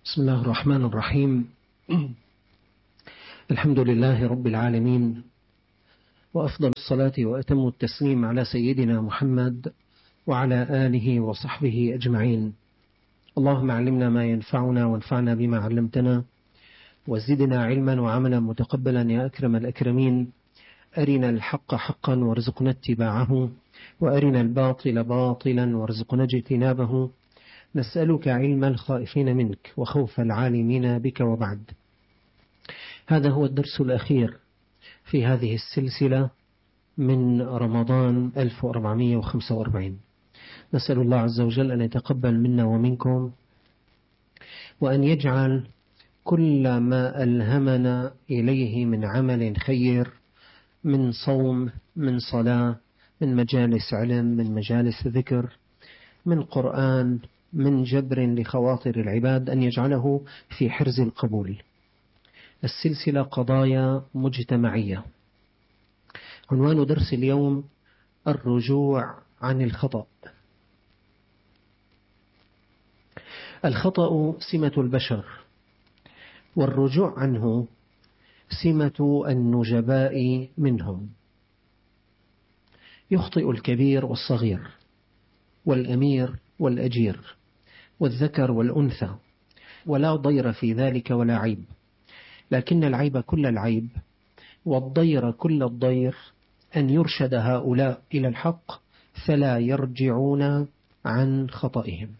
بسم الله الرحمن الرحيم. الحمد لله رب العالمين، وأفضل الصلاة وأتم التسليم على سيدنا محمد وعلى آله وصحبه أجمعين. اللهم علمنا ما ينفعنا وانفعنا بما علمتنا، وزدنا علما وعملا متقبلا يا أكرم الأكرمين. أرنا الحق حقا وارزقنا اتباعه، وأرنا الباطل باطلا وارزقنا اجتنابه. نسألك علم الخائفين منك وخوف العالمين بك، وبعد. هذا هو الدرس الأخير في هذه السلسلة من رمضان 1445. نسأل الله عز وجل أن يتقبل منا ومنكم، وأن يجعل كل ما ألهمنا إليه من عمل خير، من صوم، من صلاة، من مجالس علم، من مجالس ذكر، من قرآن، من جبر لخواطر العباد، أن يجعله في حرز القبول. السلسلة قضايا مجتمعية. عنوان درس اليوم: الرجوع عن الخطأ. الخطأ سمة البشر، والرجوع عنه سمة النجباء منهم. يخطئ الكبير والصغير، والأمير والأجير، والذكر والأنثى، ولا ضير في ذلك ولا عيب، لكن العيب كل العيب، والضير كل الضير، أن يرشد هؤلاء إلى الحق فلا يرجعون عن خطئهم.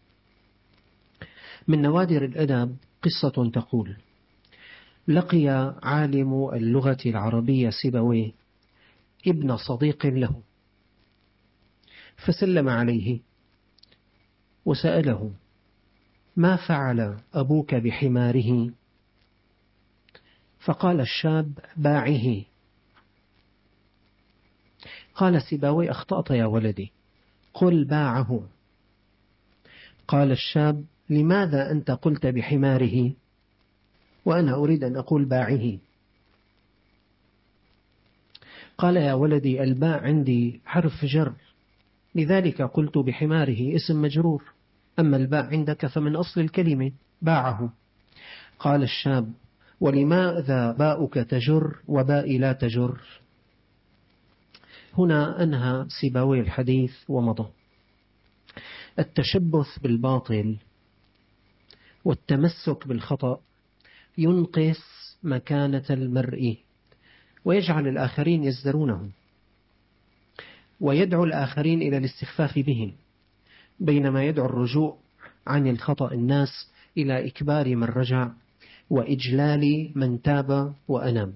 من نوادر الأدب قصة تقول: لقي عالم اللغة العربية سيبويه ابن صديق له، فسلم عليه وسأله: ما فعل أبوك بحماره؟ فقال الشاب: باعه. قال سيبويه: أخطأت يا ولدي، قل باعه. قال الشاب: لماذا أنت قلت بحماره وأنا أريد أن أقول باعه؟ قال: يا ولدي، الباع عندي حرف جر، لذلك قلت بحماره اسم مجرور، أما الباع عندك فمن أصل الكلمة باعه. قال الشاب: ولماذا باؤك تجر وبائي لا تجر؟ هنا أنهى سيبويه الحديث ومضى. التشبث بالباطل والتمسك بالخطأ ينقص مكانة المرء، ويجعل الآخرين يزدرونه، ويدعو الآخرين إلى الاستخفاف بهم، بينما يدعو الرجوع عن الخطأ الناس إلى إكبار من رجع وإجلال من تاب وأناب.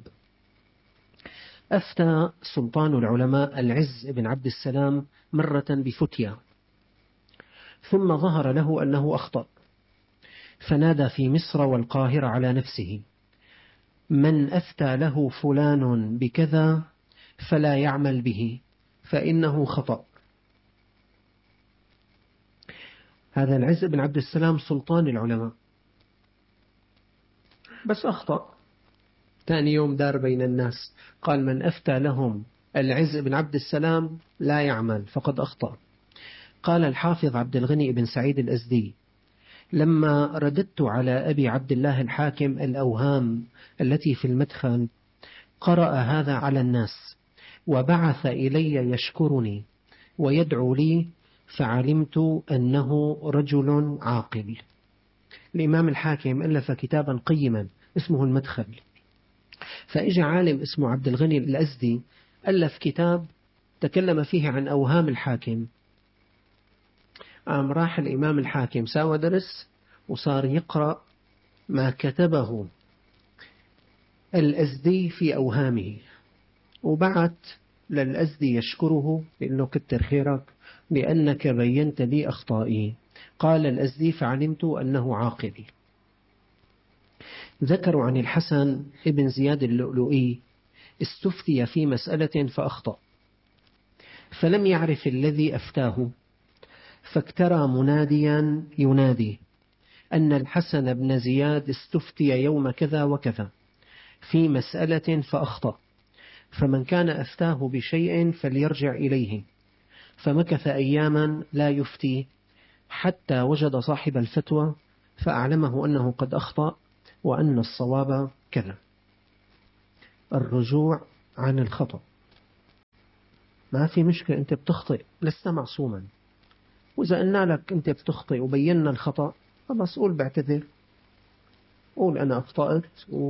أفتى سلطان العلماء العز بن عبد السلام مرة بفتيا، ثم ظهر له أنه أخطأ، فنادى في مصر والقاهرة على نفسه: من أفتى له فلان بكذا فلا يعمل به، فإنه خطأ. هذا العز بن عبد السلام سلطان العلماء، بس أخطأ. ثاني يوم دار بين الناس قال: من أفتى لهم العز بن عبد السلام لا يعمل فقد أخطأ. قال الحافظ عبد الغني بن سعيد الأزدي: لما رددت على أبي عبد الله الحاكم الأوهام التي في المدخل، قرأ هذا على الناس وبعث إلي يشكرني ويدعو لي، فعلمت أنه رجل عاقل. الإمام الحاكم ألف كتابا قيما اسمه المدخل، فإجا عالم اسمه عبد الغني الأزدي ألف كتاب تكلم فيه عن أوهام الحاكم. راح الإمام الحاكم ساوى درس وصار يقرأ ما كتبه الأزدي في أوهامه، وبعت للأزدي يشكره لأنه كتر خيرك لأنك بينت لي أخطائي. قال الأزدي: فعلمت أنه عاقل. ذكروا عن الحسن ابن زياد اللؤلؤي استفتي في مسألة فأخطأ، فلم يعرف الذي أفتاه، فاكترى مناديا ينادي أن الحسن بن زياد استفتي يوم كذا وكذا في مسألة فأخطأ، فمن كان أفتاه بشيء فليرجع إليه. فمكث أياما لا يفتي، حتى وجد صاحب الفتوى فأعلمه أنه قد أخطأ وأن الصواب كذا. الرجوع عن الخطأ. ما في مشكلة، أنت بتخطئ، لست معصوما. وإذا قلنا لك أنت بتخطئ وبينا الخطأ، خلاص قول بعتذر، قول أنا أخطأت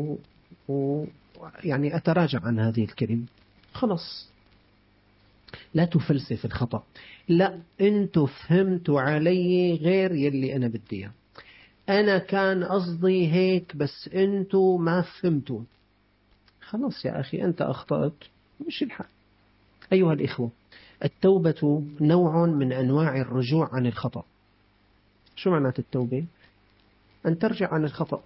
يعني أتراجع عن هذه الكلمة، خلاص. لا تفلسف الخطأ. لا، أنتوا فهمتوا علي غير يلي أنا بدي إياه، أنا كان قصدي هيك بس أنتوا ما فهمتوا. خلاص يا أخي، أنت أخطأت، مش الحال. أيها الإخوة، التوبة نوع من أنواع الرجوع عن الخطأ. شو معنات التوبة؟ أن ترجع عن الخطأ.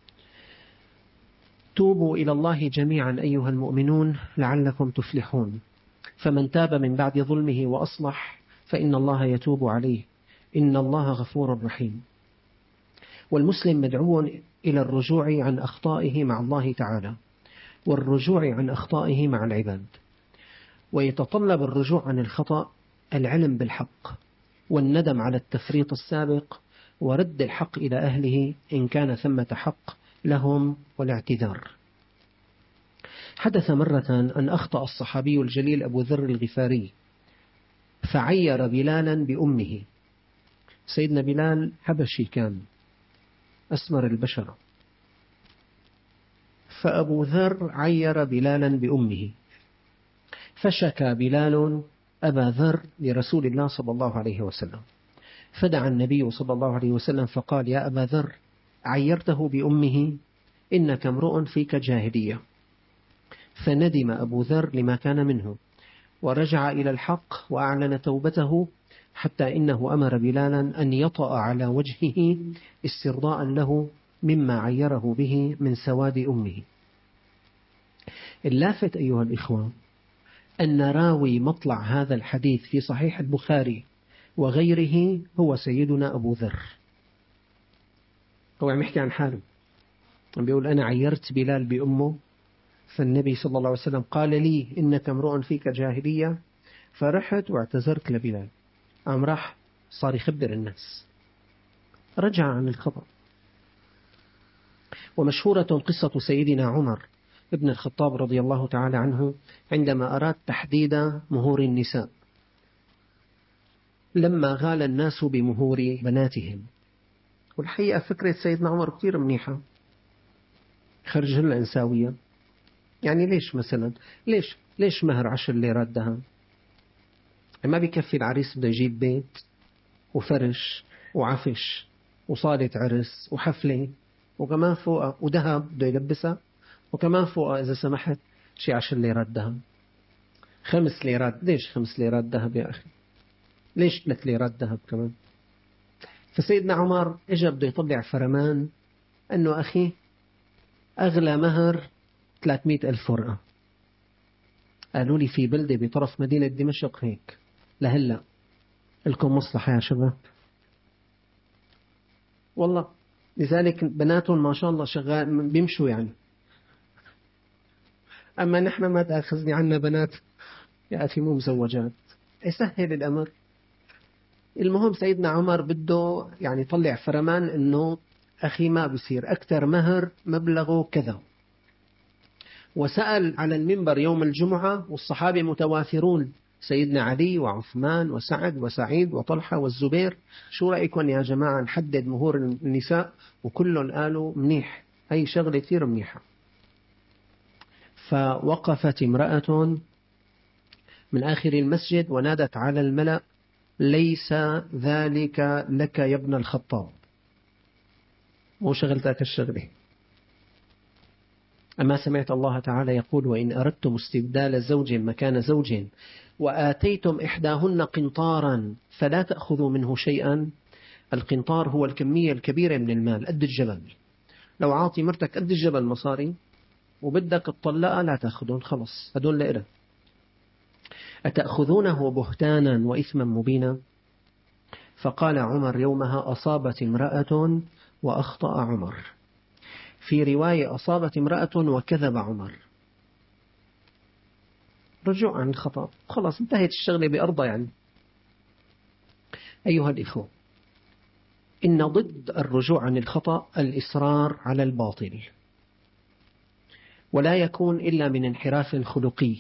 توبوا إلى الله جميعا أيها المؤمنون لعلكم تفلحون، فمن تاب من بعد ظلمه وأصلح فإن الله يتوب عليه، إن الله غفور رحيم. والمسلم مدعو إلى الرجوع عن أخطائه مع الله تعالى، والرجوع عن أخطائه مع العباد. ويتطلب الرجوع عن الخطأ العلم بالحق، والندم على التفريط السابق، ورد الحق إلى أهله إن كان ثمة حق لهم، والاعتذار. حدث مرة أن أخطأ الصحابي الجليل أبو ذر الغفاري فعير بلالا بأمه. سيدنا بلال حبشي كان أسمر البشرة، فأبو ذر عير بلالا بأمه، فشكى بلال أبا ذر لرسول الله صلى الله عليه وسلم، فدعا النبي صلى الله عليه وسلم فقال: يا أبا ذر، عيرته بأمه، إنك امرؤ فيك جاهلية. فندم أبو ذر لما كان منه، ورجع إلى الحق وأعلن توبته، حتى إنه أمر بلالا أن يطأ على وجهه استرضاء له مما عيره به من سواد أمه. اللافت أيها الإخوة أن راوي مطلع هذا الحديث في صحيح البخاري وغيره هو سيدنا أبو ذر. هو عم يحكي عن حاله، عم بيقول: أنا عيرت بلال بأمه، فالنبي صلى الله عليه وسلم قال لي: إنك امرؤ فيك جاهلية، فرحت واعتذرت لبلال. راح صار يخبر الناس، رجع عن الخطأ. ومشهورة قصة سيدنا عمر ابن الخطاب رضي الله تعالى عنه عندما أراد تحديد مهور النساء، لما غال الناس بمهور بناتهم. والحقيقة فكرة سيدنا عمر كثير منيحة، خرج هلا إنساوية. يعني ليش مثلا، ليش مهر 10 ليرات ذهب؟ ما بيكفي العريس، بده يجيب بيت وفرش وعفش وصالة عرس وحفلة، وكمان فوقها وذهب بده يلبسها، وكمان فوقها إذا سمحت شي 10 ليرات ذهب. 5 ليرات، ليش 5 ليرات ذهب يا أخي؟ ليش 3 ليرات ذهب كمان؟ فسيدنا عمر إجا بده يطلع فرمان أنه أخي أغلى مهر 300,000 ورقة. قالوا لي في بلدة بطرف مدينة دمشق هيك لهلا، لكم مصلحة يا شباب والله. لذلك بناتهم ما شاء الله شغال بيمشوا يعني. أما نحن ما تأخذني عنا بنات يا أخي مو مزوجات، يسهل الأمر. المهم سيدنا عمر بده يعني يطلع فرمان إنه أخي ما بصير أكثر مهر مبلغه كذا. وسأل على المنبر يوم الجمعة والصحابة متوافرون، سيدنا علي وعثمان وسعد وسعيد وطلحة والزبير: شو رأيكم يا جماعة نحدد مهور النساء؟ وكلهم قالوا منيح، هي شغلة كثير منيحة. فوقفت امرأة من آخر المسجد ونادت على الملأ: ليس ذلك لك يا ابن الخطاب، مو شغلتك الشغلة. أما سمعت الله تعالى يقول: وإن أردتم استبدال زوج مكان زوج وآتيتم إحداهن قنطارا فلا تأخذوا منه شيئا. القنطار هو الكمية الكبيرة من المال قد الجبل. لو عاطي مرتك قد الجبل مصاري وبدك تطلقها لا تأخذون، خلص هدول لإله. أتأخذونه بهتانا وإثما مبينا؟ فقال عمر يومها: أصابت امرأة وأخطأ عمر. في رواية: أصابت امرأة وكذب عمر. رجوع عن الخطأ، خلاص انتهت الشغلة بأرضها يعني. أيها الإخوة، إن ضد الرجوع عن الخطأ الإصرار على الباطل، ولا يكون إلا من انحراف خلقي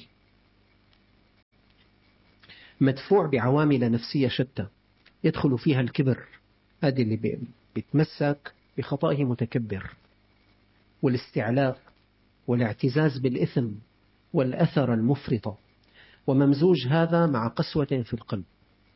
مدفوع بعوامل نفسية شتى يدخل فيها الكبر، هذا اللي بيتمسك بخطئه متكبر، والاستعلاء والاعتزاز بالإثم والأثر المفرطة، وممزوج هذا مع قسوة في القلب.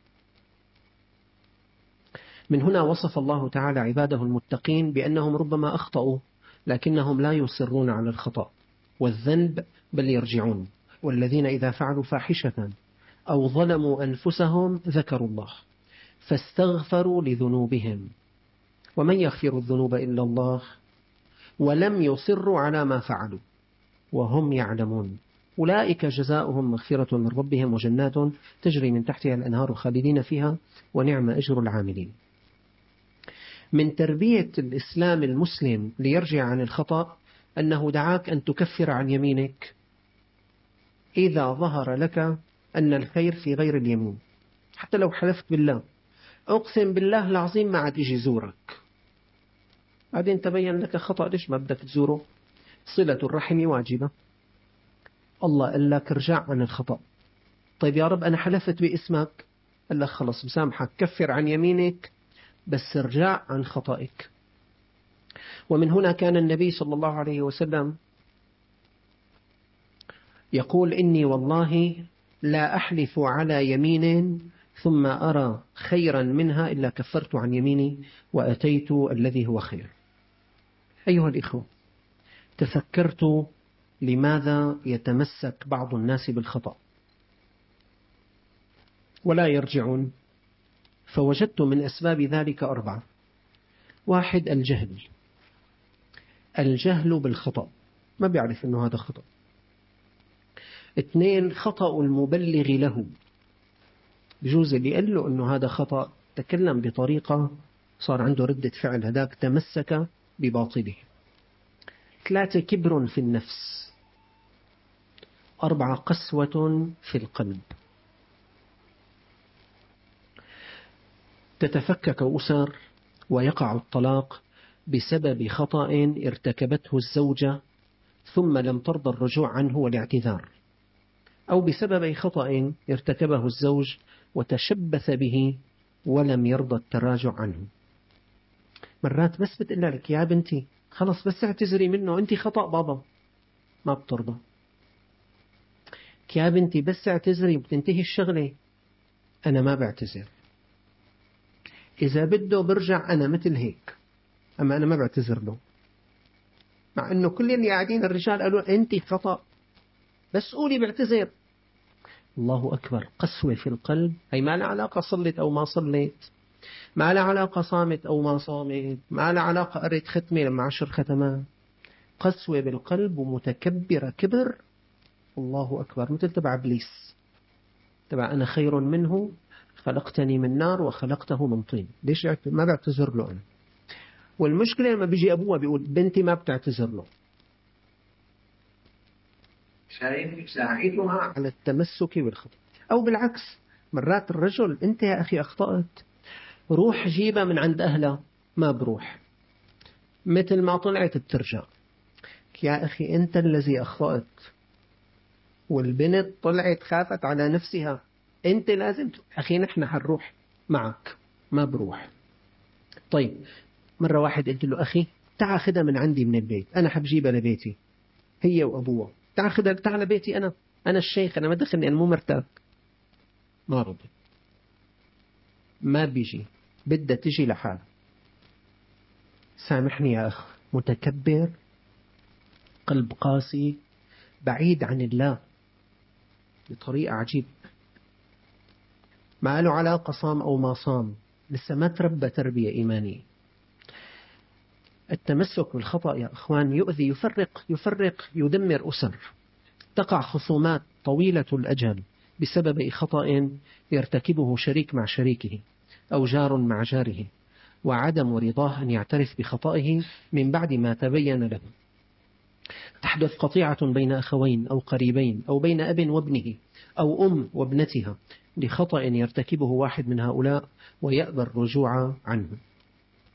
من هنا وصف الله تعالى عباده المتقين بأنهم ربما أخطأوا لكنهم لا يصرون على الخطأ والذنب بل يرجعون، والذين إذا فعلوا فاحشة أو ظلموا أنفسهم ذكروا الله فاستغفروا لذنوبهم ومن يغفر الذنوب إلا الله ولم يصروا على ما فعلوا وهم يعلمون أولئك جزاؤهم مغفرة من ربهم وجنات تجري من تحتها الأنهار خالدين فيها ونعم أجر العاملين. من تربية الإسلام المسلم ليرجع عن الخطأ أنه دعاك أن تكفر عن يمينك إذا ظهر لك أن الخير في غير اليمين، حتى لو حلفت بالله أقسم بالله العظيم ما عاد يجي زورك، بعدين تبين لك خطأ، ليش ما بدك تزوره؟ صلة الرحم واجبة، الله قال لك ارجع عن الخطأ. طيب يا رب أنا حلفت باسمك، قال لك خلص مسامحك، كفر عن يمينك بس ارجع عن خطأك. ومن هنا كان النبي صلى الله عليه وسلم يقول إني والله لا أحلف على يمين ثم أرى خيرا منها إلا كفرت عن يميني وأتيت الذي هو خير. أيها الإخوة، تفكرت لماذا يتمسك بعض الناس بالخطأ ولا يرجعون، فوجدت من أسباب ذلك 4. 1 الجهل بالخطأ، ما بيعرف أنه هذا خطأ. 2 خطأ المبلغ له، بجوز اللي قال له أنه هذا خطأ تكلم بطريقة صار عنده ردة فعل، هذاك تمسك بباطله. 3 كبر في النفس. 4 قسوة في القلب. تتفكك أسر ويقع الطلاق بسبب خطأ ارتكبته الزوجة ثم لم ترضى الرجوع عنه والاعتذار، أو بسبب خطأ ارتكبه الزوج وتشبث به ولم يرضى التراجع عنه. مرات بس بتقول لك يا بنتي خلص بس اعتذري منه، أنت خطأ بابا، ما بترضى. يا بنتي بس اعتذري بتنتهي الشغلة، أنا ما بعتذر، إذا بده برجع أنا مثل هيك، أما أنا ما بعتذر له. مع أنه كل اللي قاعدين الرجال قالوا أنت خطأ بس قولي بعتذر. الله أكبر، قسوة في القلب. هي ما لها علاقة صلت أو ما صلت، ما لها علاقة صامت أو ما صامت، ما لها علاقة قريت ختمة لما 10 ختمات. قسوة بالقلب ومتكبرة كبر. الله أكبر، مثل تبع إبليس، تبع أنا خير منه خلقتني من نار وخلقته من طين، ليش ما بعتذر له أنا؟ والمشكلة لما بيجي أبوها بيقول بنتي ما بتعتذر له، شايف ساعدها على التمسك بالخطأ. أو بالعكس، مرات الرجل أنت يا أخي أخطأت، روح جيبها من عند أهلها، ما بروح، مثل ما طلعت بترجع. يا أخي أنت الذي أخطأت، والبنت طلعت خافت على نفسها، أنت لازم أخي نحن حنروح معك، ما بروح. طيب مرة واحد قلت له أخي تعال خدها من عندي من البيت، أنا حب جيبها لبيتي هي وأبوها، تعال خدها تعال بيتي، أنا الشيخ، أنا ما دخلني، أنا مو مرتاح. ما رضي، ما بيجي، بدها تجي لحال. سامحني يا أخ، متكبر، قلب قاسي، بعيد عن الله بطريقة عجيبة، ما له علاقة صام أو ما صام، لسه ما تربى تربية إيمانية. التمسك بالخطأ يا أخوان يؤذي، يفرق يدمر أسر. تقع خصومات طويلة الأجل بسبب خطأ يرتكبه شريك مع شريكه أو جار مع جاره، وعدم رضاه أن يعترف بخطئه من بعد ما تبين له. تحدث قطيعة بين أخوين أو قريبين، أو بين أب وابنه، أو أم وابنتها، لخطأ يرتكبه واحد من هؤلاء ويأبى الرجوع عنه.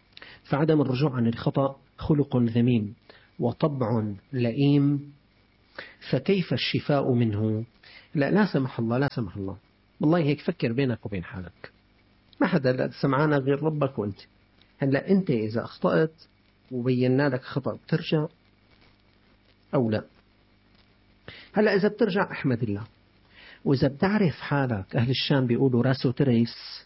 فعدم الرجوع عن الخطأ خلق ذميم وطبع لئيم، فكيف الشفاء منه؟ لا سمح الله، لا سمح الله، والله هيك فكر بينك وبين حالك، ما حدا سمعانا غير ربك وانت. هلا انت اذا اخطأت وبينا لك خطأ بترجع او لا؟ هلا اذا بترجع احمد الله، واذا بتعرف حالك، اهل الشام بيقولوا راسه تريس.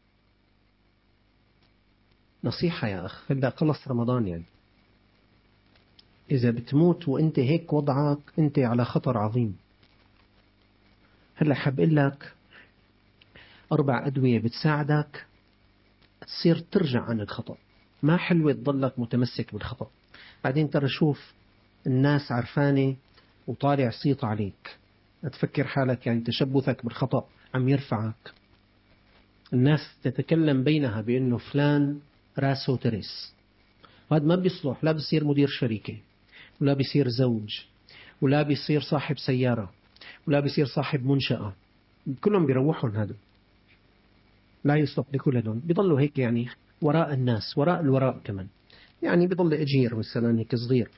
نصيحة يا اخ، هلا خلص رمضان يعني، اذا بتموت وانت هيك وضعك انت على خطر عظيم. هلا حب اقول لك 4 أدوية بتساعدك تصير ترجع عن الخطأ. ما حلوة تضلك متمسك بالخطأ. بعدين ترى شوف، الناس عرفانة وطالع صيت عليك، تفكر حالك يعني تشبثك بالخطأ عم يرفعك. الناس تتكلم بينها بأنه فلان راسه ترس، وهذا ما بيصلح، لا بيصير مدير شركة، ولا بيصير زوج، ولا بيصير صاحب سيارة، ولا بيصير صاحب منشأة. كلهم بيروحون هذا، لا يصلح لكل هذول، بيضلوا هيك يعني وراء الناس، وراء الوراء كمان، يعني بيضل أجير مثلا هيك صغير.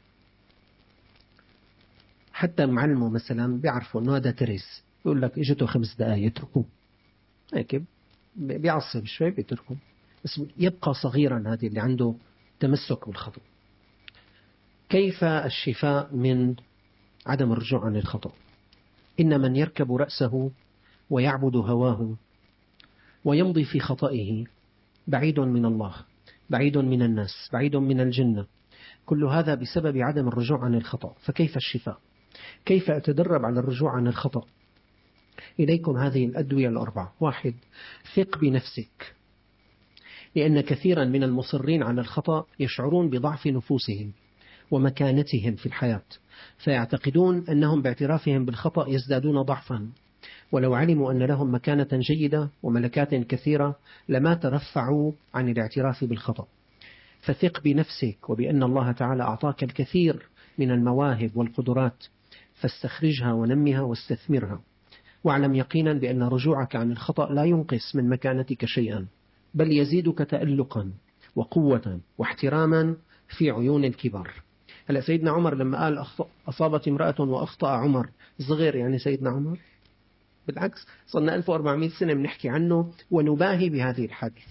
حتى معلمه مثلا بيعرفوا انه هذا ترس، بيقول لك اجته 5 دقائق اتركوه، هيك بيعصب شوي بيتركه، بس يبقى صغيرا هذه اللي عنده تمسك بالخطأ. كيف الشفاء من عدم الرجوع عن الخطأ؟ إن من يركب رأسه ويعبد هواه ويمضي في خطئه بعيد من الله، بعيد من الناس، بعيد من الجنة، كل هذا بسبب عدم الرجوع عن الخطأ. فكيف الشفاء؟ كيف أتدرب على الرجوع عن الخطأ؟ إليكم هذه الأدوية ال4. 1. ثق بنفسك، لأن كثيرا من المصرين على الخطأ يشعرون بضعف نفوسهم ومكانتهم في الحياة، فيعتقدون أنهم باعترافهم بالخطأ يزدادون ضعفا، ولو علموا أن لهم مكانة جيدة وملكات كثيرة لما ترفعوا عن الاعتراف بالخطأ. فثق بنفسك وبأن الله تعالى أعطاك الكثير من المواهب والقدرات، فاستخرجها ونمها واستثمرها، واعلم يقينا بأن رجوعك عن الخطأ لا ينقص من مكانتك شيئا، بل يزيدك تألقا وقوة واحتراما في عيون الكبار. هلا سيدنا عمر لما قال أصابت امرأة وأخطأ عمر، صغير يعني سيدنا عمر؟ بالعكس، صرنا 1400 سنة بنحكي عنه ونباهي بهذه الحادثة.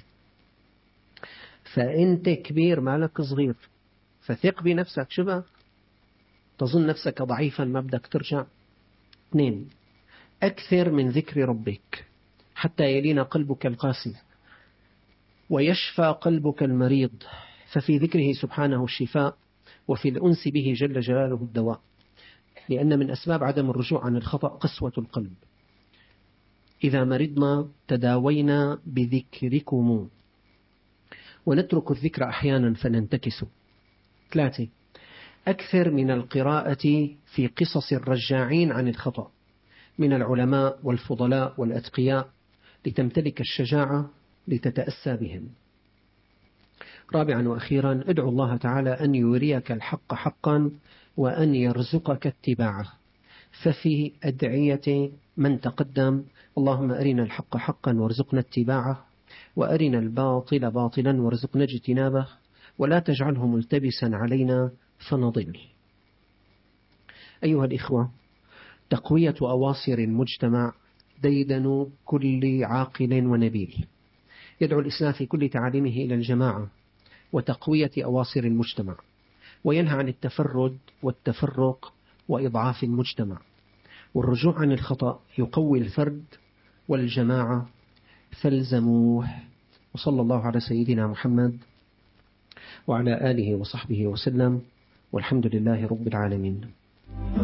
فأنت كبير مالك صغير، فثق بنفسك. شبه تظن نفسك ضعيفا ما بدك ترجع. 2. أكثر من ذكر ربك حتى يلين قلبك القاسي ويشفى قلبك المريض، ففي ذكره سبحانه الشفاء، وفي الأنس به جل جلاله الدواء، لأن من أسباب عدم الرجوع عن الخطأ قسوة القلب. إذا مرضنا تداوينا بذكركم، ونترك الذكر أحيانا فننتكس. 3. أكثر من القراءة في قصص الرجاعين عن الخطأ من العلماء والفضلاء والأتقياء، لتمتلك الشجاعة لتتأسى بهم. 4. وأخيرا، ادعو الله تعالى أن يريك الحق حقا وأن يرزقك اتباعه، ففي أدعية من تقدم: اللهم أرنا الحق حقا وارزقنا اتباعه، وأرنا الباطل باطلا وارزقنا اجتنابه، ولا تجعله ملتبسا علينا فنضل. أيها الإخوة، تقوية أواصر المجتمع ديدن كل عاقل ونبيل. يدعو الإسلام في كل تعاليمه إلى الجماعة وتقوية أواصر المجتمع، وينهى عن التفرد والتفرق وإضعاف المجتمع. والرجوع عن الخطأ يقوي الفرد والجماعة، فالزموه. وصلى الله على سيدنا محمد وعلى آله وصحبه وسلم، والحمد لله رب العالمين.